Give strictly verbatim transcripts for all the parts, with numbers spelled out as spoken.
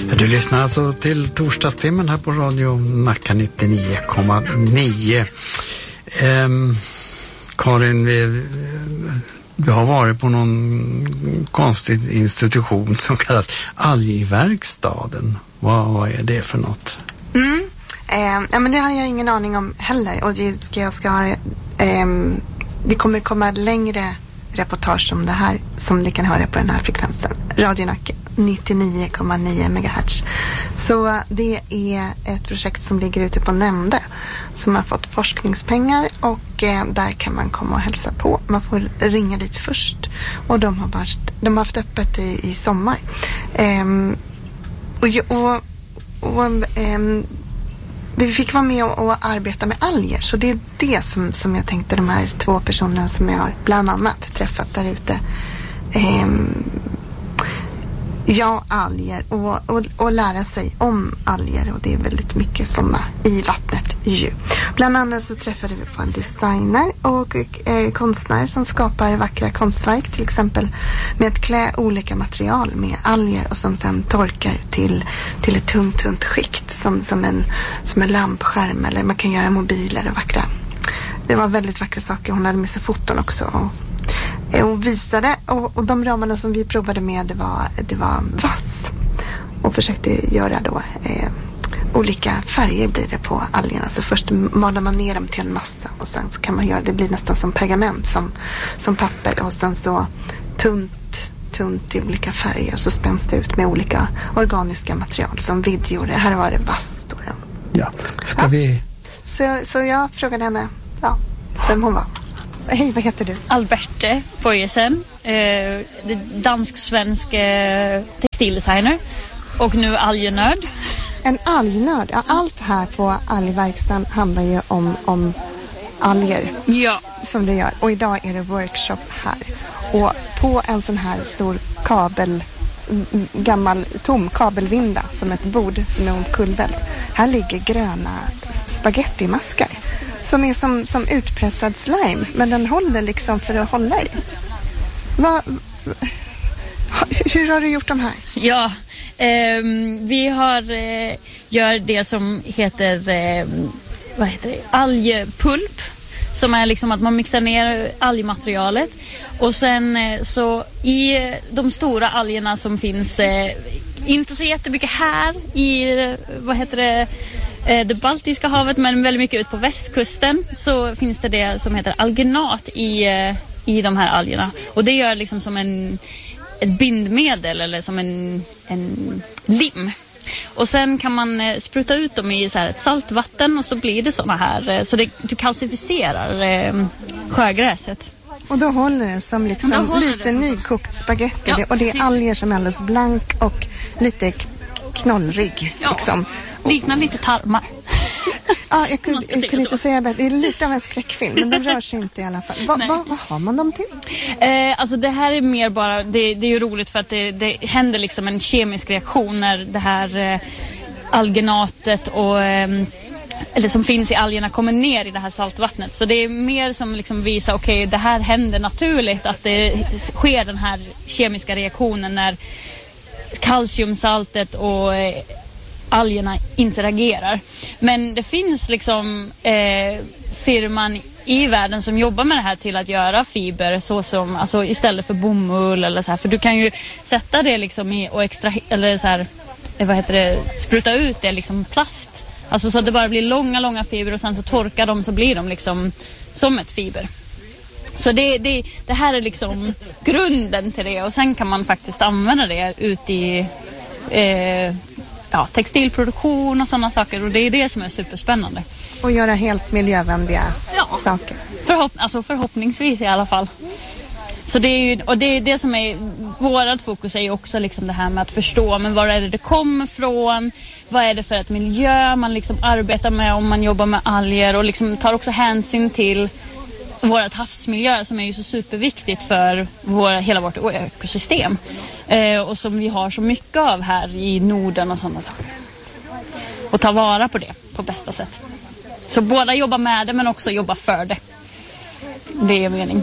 Du lyssnar alltså till torsdagstimmen här på Radio Nacka nittionio komma nio. Ehm, Karin, vi, du har varit på någon konstig institution som kallas Algverkstaden. Vad, vad är det för något? Mm. Eh, ja, men det har jag ingen aning om heller. Och det ska, jag ska ha, eh, det kommer komma längre reportage om det här som ni kan höra på den här frekvensen. Radio Nacka nittionio komma nio megahertz. Så det är ett projekt som ligger ute på Nämnde som har fått forskningspengar och eh, där kan man komma och hälsa på. Man får ringa dit först och de har, varit, de har haft öppet i, i sommar. Ehm, och och, och ehm, vi fick vara med och, och arbeta med alger, så det är det som, som jag tänkte de här två personerna som jag har bland annat träffat där ute. Ehm, Ja, alger och, och, och lära sig om alger, och det är väldigt mycket sådana i vattnet ju. Bland annat så träffade vi på en designer och eh, konstnär som skapar vackra konstverk, till exempel med att klä olika material med alger och som sen torkar till, till ett tunt, tunt skikt som, som, en, som en lampskärm, eller man kan göra mobiler och vackra. Det var väldigt vackra saker. Hon hade med sig foton också och och visade, och, och de ramarna som vi provade med det var, det var vass och försökte göra då eh, olika färger blir det på algerna. Så först malar man ner dem till en massa och sen så kan man göra, det blir nästan som pergament, som, som papper, och sen så tunt tunt i olika färger och så spänns det ut med olika organiska material som vidjor. Här var det vass då. Ja, ska ja. vi... Så, så jag frågade henne ja, vem hon var. Hej, vad heter du? Alberte Bojesen, eh, dansk-svensk eh, textildesigner och nu algenörd. En algnörd? Ja, allt här på algverkstan handlar ju om, om alger. Ja. Som det gör. Och idag är det workshop här. Och på en sån här stor kabel, gammal tom kabelvinda som ett bord som är omkullvält. Här ligger gröna spagettimaskar. Som är som, som utpressad slime. Men den håller liksom för att hålla i. Va, hur har du gjort de här? Ja, eh, vi har eh, gör det som heter, eh, vad heter det? Algpulp. Som är liksom att man mixar ner algmaterialet. Och sen eh, så i de stora algerna som finns, eh, inte så jättemycket här i, vad heter det? det Baltiska havet, men väldigt mycket ut på västkusten, så finns det det som heter alginat i, i de här algerna. Och det gör liksom som en, ett bindmedel eller som en, en lim. Och sen kan man spruta ut dem i så här ett saltvatten och så blir det såna här, så det, du kalcificerar eh, sjögräset. Och då håller det som liksom håller lite det som nykokt spagetti. Ja, och det är precis. alger som är alldeles blank och lite knollrygg. Ja, liksom. liknar lite tarmar. Ja, jag kunde, jag kunde inte säga bättre. Det är lite av en skräckfilm, men de rör sig inte i alla fall. Va, va, vad har man dem till? Eh, alltså det här är mer bara, det, det är ju roligt för att det, det händer liksom en kemisk reaktion när det här eh, algenatet och eh, eller som finns i algerna kommer ner i det här saltvattnet. Så det är mer som liksom visar, okej, okay, det här händer naturligt, att det sker den här kemiska reaktionen när kalciumsaltet och eh, algerna interagerar. Men det finns liksom eh, firman i världen som jobbar med det här till att göra fiber så som, alltså istället för bomull eller så här, för du kan ju sätta det liksom i och extra eller så här, vad heter det, spruta ut det liksom plast. Alltså så att det bara blir långa långa fiber och sen så torkar de så blir de liksom som ett fiber. Så det, det, det här är liksom grunden till det, och sen kan man faktiskt använda det ut i eh, ja, textilproduktion och sådana saker, och det är det som är superspännande. Och göra helt miljövänliga ja. saker. Förhopp, alltså förhoppningsvis i alla fall. Så det är ju, och det är det som är vårat fokus, är ju också liksom det här med att förstå, men var är det det kommer från, vad är det för ett miljö man liksom arbetar med om man jobbar med alger, och liksom tar också hänsyn till vårt havsmiljö som är ju så superviktigt för vår, hela vårt ekosystem eh, och som vi har så mycket av här i Norden och sådana saker. Och ta vara på det på bästa sätt. Så båda jobbar med det men också jobbar för det. Det är mening.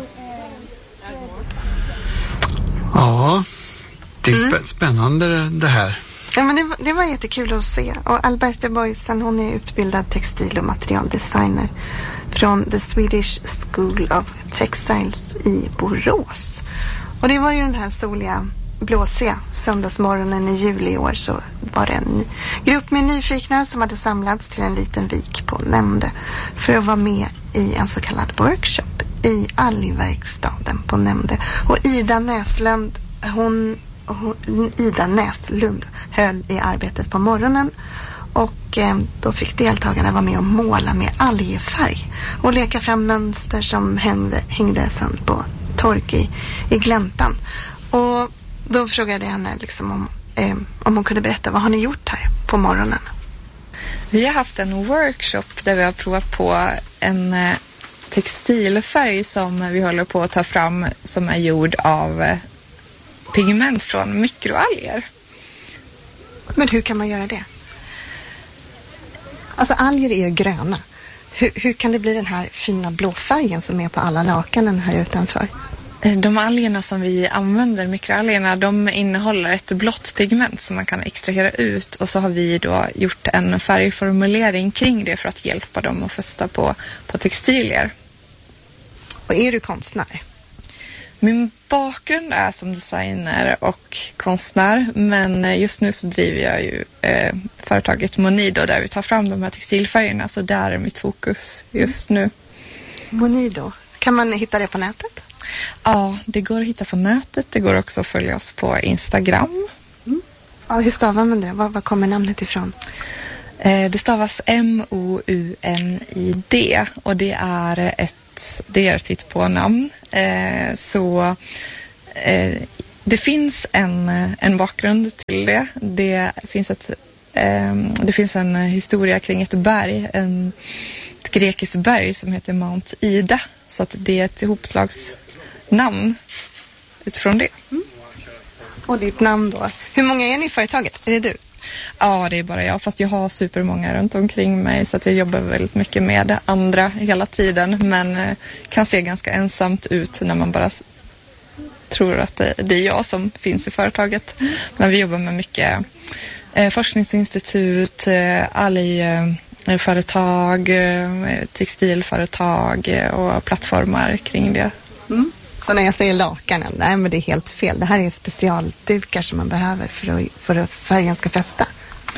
Ja, det är spä- spännande det här. Ja, men det, var, det var jättekul att se. Och Alberta Boysen, hon är utbildad textil- och materialdesigner från The Swedish School of Textiles i Borås. Och det var ju den här soliga, blåsiga söndagsmorgonen i juli i år, så var det en grupp med nyfikna som hade samlats till en liten vik på Nämnde för att vara med i en så kallad workshop i algverkstaden på Nämnde. Och Ida Näslund, hon, hon, Ida Näslund höll i arbetet på morgonen, och eh, då fick deltagarna vara med och måla med algfärg och leka fram mönster som hängde, hängde sen på tork i, i gläntan. Och då frågade jag henne liksom om, eh, om hon kunde berätta, vad har ni gjort här på morgonen? Vi har haft en workshop där vi har provat på en eh, textilfärg som vi håller på att ta fram, som är gjord av eh, pigment från mikroalger. Men hur kan man göra det? Alltså alger är ju gröna. Hur, hur kan det bli den här fina blå färgen som är på alla lakanen här utanför? De algerna som vi använder, mikroalgerna, de innehåller ett blått pigment som man kan extrahera ut, och så har vi då gjort en färgformulering kring det för att hjälpa dem att fästa på, på textilier. Och är du konstnär? Min bakgrund är som designer och konstnär, men just nu så driver jag ju eh, företaget Monido där vi tar fram de här textilfärgerna, så där är mitt fokus just nu. Monido, kan man hitta det på nätet? Ja, det går att hitta på nätet. Det går också att följa oss på Instagram. Mm. Ja, hur stavar man det? Var, var kommer namnet ifrån? Eh, det stavas M O U N I D, och det är ett, det är ett hittepånamn. Eh, så eh, det finns en, en bakgrund till det. Det finns, ett, eh, det finns en historia kring ett berg, en, ett grekiskt berg som heter Mount Ida. Så att det är ett ihopslagsnamn utifrån det. Mm. Och ditt namn då? Hur många är ni i företaget? Är det du? Ja, det är bara jag. Fast jag har supermånga runt omkring mig, så att jag jobbar väldigt mycket med andra hela tiden. Men eh, kan se ganska ensamt ut när man bara tror att det, det är jag som finns i företaget. Mm. Men vi jobbar med mycket eh, forskningsinstitut, eh, alg... Eh, företag, textilföretag och plattformar kring det. Mm. Så när jag säger lakanen, nej men det är helt fel. Det här är specialdukar som man behöver för att, för att färgen ska fästa.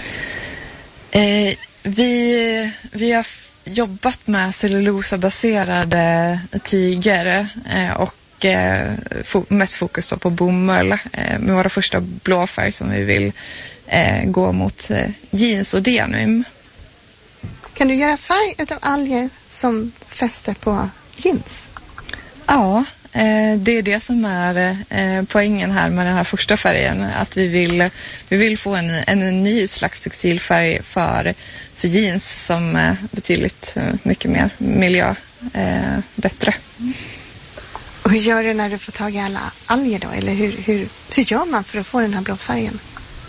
Eh, vi, vi har f- jobbat med cellulosabaserade tyger eh, och eh, fo- mest fokus då på bomull eh, med våra första blåfärg som vi vill eh, gå mot eh, jeans och denim. Kan du göra färg utav alger som fäster på jeans? Ja, eh, det är det som är eh, poängen här med den här första färgen. Att vi vill, vi vill få en, en ny slags textilfärg för, för jeans som är betydligt eh, mycket mer miljö eh, bättre. Mm. Och hur gör du när du får tag i alla alger då? Eller hur, hur, hur gör man för att få den här blå färgen?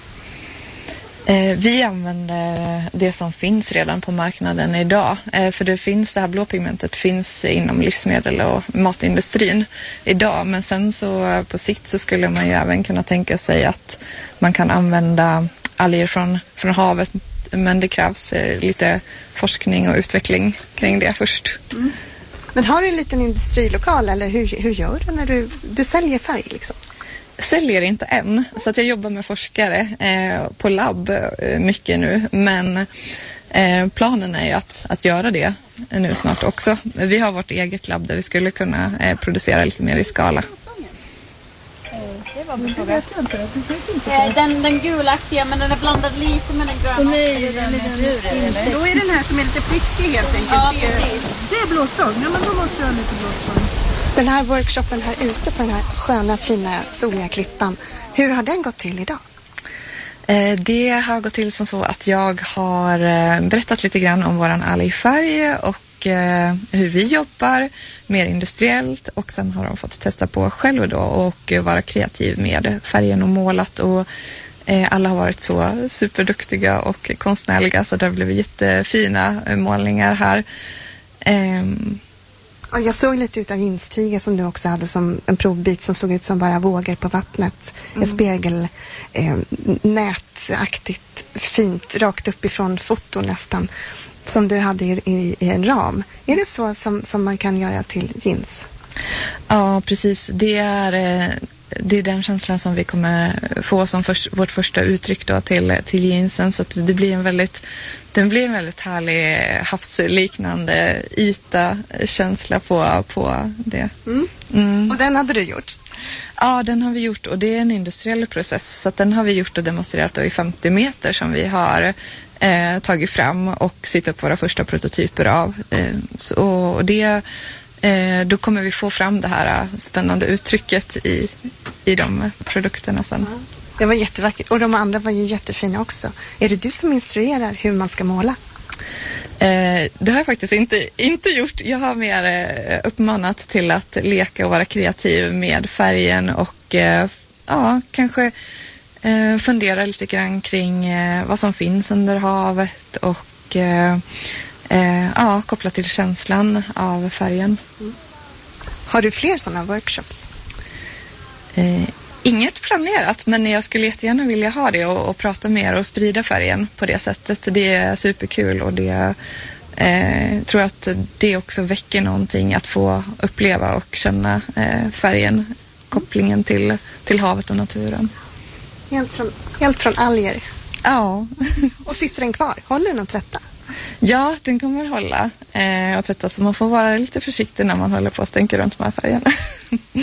Eh, vi använder det som finns redan på marknaden idag. Eh, för det finns, det här blåpigmentet finns inom livsmedel och matindustrin idag. Men sen så på sikt så skulle man ju även kunna tänka sig att man kan använda alger från, från havet. Men det krävs eh, lite forskning och utveckling kring det först. Mm. Men har du en liten industrilokal eller hur, hur gör du när du, du säljer färg liksom? Säljer inte än, så att jag jobbar med forskare eh, på labb eh, mycket nu, men eh, planen är ju att, att göra det nu snart också. Vi har vårt eget labb där vi skulle kunna eh, producera lite mer i skala. Det var min fråga. Den, den gulaktiga, men den är blandad lite med den gröna. Och nej, den är den. Då är den här som är lite prickig helt enkelt. Ja, precis. Det är blåstång. Ja, men då måste du ha lite blåstång. Den här workshopen här ute på den här sköna, fina, soliga klippan. Hur har den gått till idag? Det har gått till som så att jag har berättat lite grann om våran algfärg och hur vi jobbar mer industriellt, och sen har de fått testa på själv då och vara kreativ med färgen och målat, och alla har varit så superduktiga och konstnärliga, så det har blivit jättefina målningar här. Och jag såg lite utav instyget som du också hade som en provbit som såg ut som bara vågor på vattnet. Mm. En spegel, eh, nät, jeansaktigt fint, rakt uppifrån foto nästan, som du hade i, i, i en ram. Är det så som, som man kan göra till jeans? Ja, precis. Det är, det är den känslan som vi kommer få som för, vårt första uttryck då till, till jeansen. Så att det blir en väldigt, den blir en väldigt härlig havsliknande yta, känsla på, på det. Mm. Mm. Och den hade du gjort? Ja, den har vi gjort, och det är en industriell process. Så att den har vi gjort och demonstrerat då i femtio meter som vi har eh, tagit fram och sytt upp våra första prototyper av. Eh, så, och det, eh, då kommer vi få fram det här spännande uttrycket i, i de produkterna sen. Ja. Det var jättevackert, och de andra var ju jättefina också. Är det du som instruerar hur man ska måla? Eh, det har jag faktiskt inte, inte gjort. Jag har mer eh, uppmanat till att leka och vara kreativ med färgen och eh, ja, kanske eh, fundera lite grann kring eh, vad som finns under havet och eh, eh, ja, koppla till känslan av färgen. Mm. Har du fler sådana workshops? Eh, Inget planerat, men jag skulle jättegärna vilja ha det och, och prata mer och sprida färgen på det sättet. Det är superkul, och det eh, tror att det också väcker någonting att få uppleva och känna eh, färgen, kopplingen till, till havet och naturen. Helt från, helt från alger? Ja. Och sitter den kvar? Håller den att tvätta? Ja, den kommer hålla eh, och tvätta, så man får vara lite försiktig när man håller på att stänka runt de här färgerna.